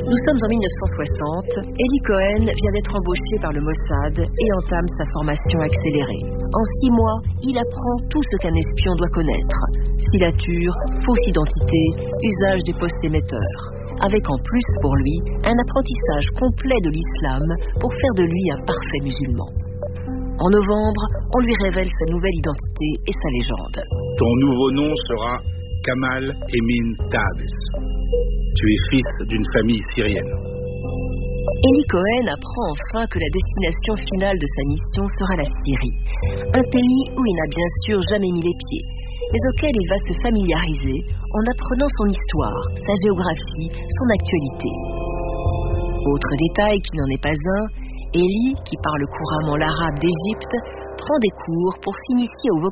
Nous sommes en 1960, Eli Cohen vient d'être embauché par le Mossad et entame sa formation accélérée. En 6 mois, il apprend tout ce qu'un espion doit connaître. Filature, fausse identité, usage des postes émetteurs. Avec en plus pour lui un apprentissage complet de l'islam pour faire de lui un parfait musulman. En novembre, on lui révèle sa nouvelle identité et sa légende. Ton nouveau nom sera Kamal Emin Thabes. Tu es fils d'une famille syrienne. Eli Cohen apprend enfin que la destination finale de sa mission sera la Syrie, un pays où il n'a bien sûr jamais mis les pieds, mais auquel il va se familiariser en apprenant son histoire, sa géographie, son actualité. Autre détail qui n'en est pas un, Eli, qui parle couramment l'arabe d'Égypte, prend des cours pour s'initier au